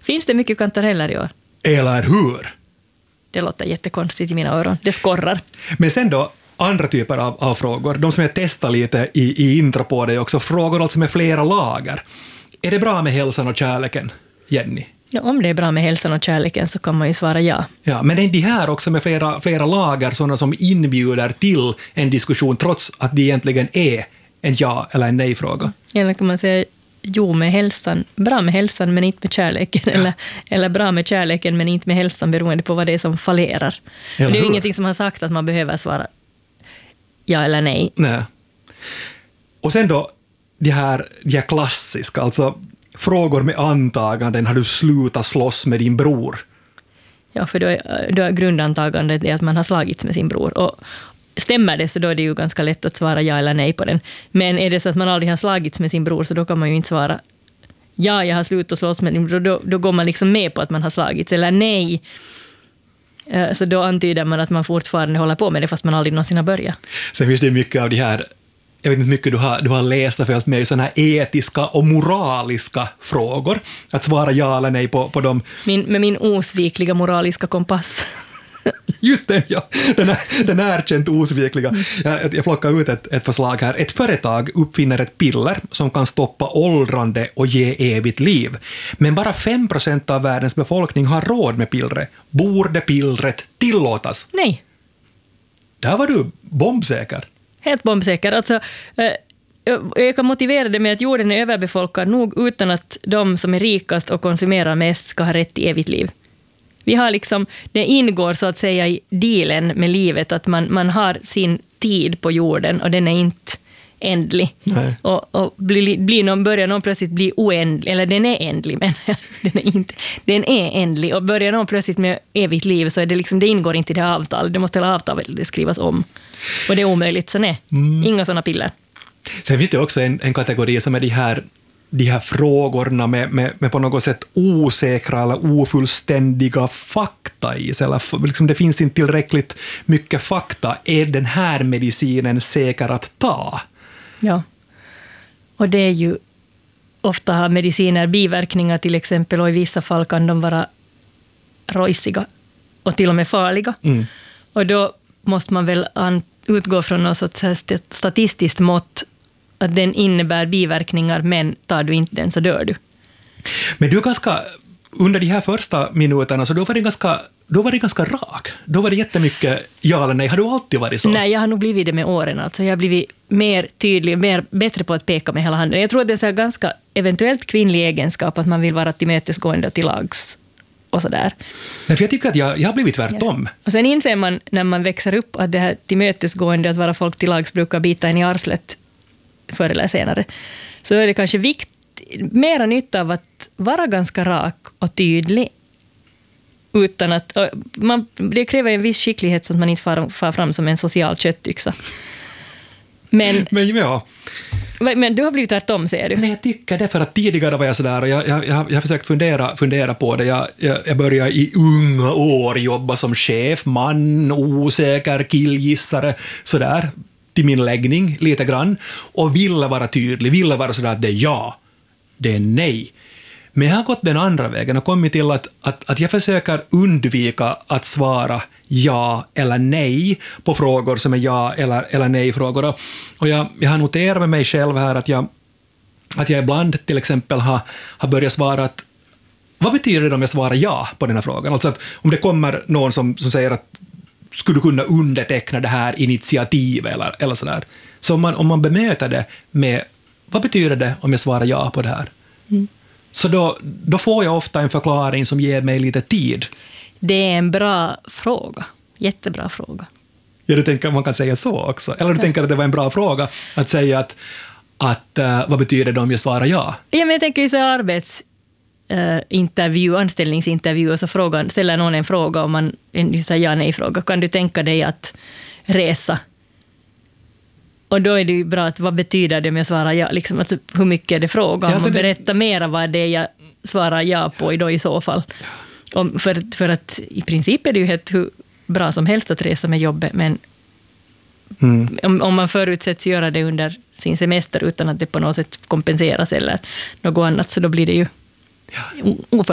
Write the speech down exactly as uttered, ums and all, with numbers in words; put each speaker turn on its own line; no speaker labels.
Finns det mycket kantareller i år?
Eller hur?
Det låter jättekonstigt i mina öron. Det skorrar.
Men sen då, andra typer av, av frågor, de som jag testar lite i, i intro på det också, frågor alltså med flera lager. Är det bra med hälsan och kärleken, Jenny?
Ja, om det är bra med hälsan och kärleken så kan man ju svara ja.
Ja, men det är de här också med flera, flera lager, sådana som inbjuder till en diskussion trots att det egentligen är en ja eller en nej-fråga.
Eller kan man säga jo med hälsan, bra med hälsan men inte med kärleken, ja. eller, eller bra med kärleken men inte med hälsan, beroende på vad det är som fallerar. Det är ju ingenting som har sagt att man behöver svara ja eller nej.
Nej. Och sen då de här, de här klassiska, alltså frågor med antaganden, har du slutat slåss med din bror?
Ja, för då är, då är grundantagandet är att man har slagits med sin bror. Och stämmer det så då är det ju ganska lätt att svara ja eller nej på den. Men är det så att man aldrig har slagits med sin bror så då kan man ju inte svara ja, jag har slutat slåss med din bror. Då, då går man liksom med på att man har slagits. Eller nej. Så då antyder man att man fortfarande håller på med det fast man aldrig någonsin har börjat.
Sen finns det mycket av de här, jag vet inte mycket du har, du har läst och följt med i sådana här etiska och moraliska frågor. Att svara ja eller nej på, på dem.
Min, med min osvikliga moraliska kompass.
Just den, ja. Den är, den är erkänt osvikliga. Jag, jag plockar ut ett, ett förslag här. Ett företag uppfinner ett piller som kan stoppa åldrande och ge evigt liv. Men bara fem procent av världens befolkning har råd med pillret. Borde pillret tillåtas?
Nej.
Där var du bombsäker.
Helt bombsäker. Alltså, jag kan motivera det med att jorden är överbefolkad nog utan att de som är rikast och konsumerar mest ska ha rätt till evigt liv. Vi har liksom, det ingår så att säga i dealen med livet att man, man har sin tid på jorden och den är inte ändlig.
Nej.
Och, och blir, blir någon, börjar någon plötsligt bli oändlig, eller den är ändlig, men den är inte, den är ändlig. Och börjar någon plötsligt med evigt liv så är det liksom, det ingår inte i det avtal. Det måste hela avtalet skrivas om. Och det är omöjligt, så nej, mm. inga sådana piller.
Sen finns det också en, en kategori som är de här de här frågorna med, med, med på något sätt osäkra eller ofullständiga fakta i sig. Eller liksom det finns inte tillräckligt mycket fakta. Är den här medicinen säker att ta?
Ja, och det är ju ofta har mediciner biverkningar till exempel, och i vissa fall kan de vara rojsiga och till och med farliga. Mm. Och då måste man väl an, utgå från något sorts statistiskt mått att den innebär biverkningar, men tar du inte den så dör du.
Men du är ganska, under de här första minuterna så då var det ganska, då var det ganska rak. Då var det jättemycket ja eller nej. Har du alltid varit så?
Nej, jag har nog blivit det med åren. Alltså jag har blivit mer tydlig, mer, bättre på att peka med hela handen. Jag tror att det är en ganska eventuellt kvinnlig egenskap att man vill vara tillmötesgående och till lags och sådär.
Nej, för jag tycker att jag, jag har blivit tvärtom.
Ja. Och sen inser man när man växer upp att det här tillmötesgående, att vara folk till lags, brukar bita en i arslet förr eller senare. Så är det kanske vikt, mera nytta av att vara ganska rak och tydlig utan att man, det kräver en viss skicklighet så att man inte far, far fram som en social köttyxa. Men,
men, ja.
men du har blivit tvärtom, säger du?
Nej, jag tycker det, för att tidigare var jag sådär och jag, jag, jag har försökt fundera, fundera på det. Jag, jag, jag började i unga år jobba som chef, man, osäker, killgissare, sådär, till min läggning lite grann, och ville vara tydlig, ville vara sådär att det är ja, det är nej. Men jag har gått den andra vägen och kommit till att, att, att jag försöker undvika att svara ja eller nej på frågor som är ja eller, eller nej-frågor. Och jag, jag har noterat med mig själv här att jag, att jag ibland till exempel har, har börjat svara att vad betyder det om jag svarar ja på den här frågan? Alltså att om det kommer någon som, som säger att skulle du kunna underteckna det här initiativet eller, eller sådär. Så om man, om man bemöter det med vad betyder det om jag svarar ja på det här? Mm. Så då, då får jag ofta en förklaring som ger mig lite tid.
Det är en bra fråga. Jättebra fråga.
Ja, du tänker man kan säga så också. Eller du ja. tänker att det var en bra fråga att säga att, att uh, vad betyder det om jag svarar ja?
Ja, men jag tänker ju så arbets Uh, intervju, anställningsintervju, och så frågan, ställer någon en fråga om man en ja nej fråga, kan du tänka dig att resa? Och då är det ju bra att vad betyder det om jag svarar ja, liksom, alltså, hur mycket är det fråga om, ja, och berätta mera vad det är jag svarar ja på då i så fall. Om, för, för att i princip är det ju helt hur bra som helst att resa med jobbet, men mm. om, om man förutsätts göra det under sin semester utan att det på något sätt kompenseras eller något annat, så då blir det ju ja. oför